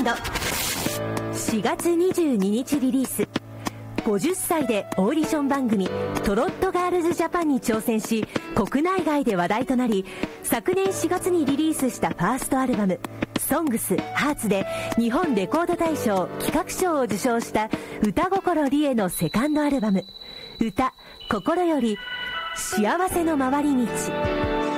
ド。4月22日リリース。50歳でオーディション番組トロットガールズジャパンに挑戦し、国内外で話題となり、昨年4月にリリースしたファーストアルバムソングスハーツで日本レコード大賞企画賞を受賞した歌心理恵のセカンドアルバム歌心より幸せの回り道。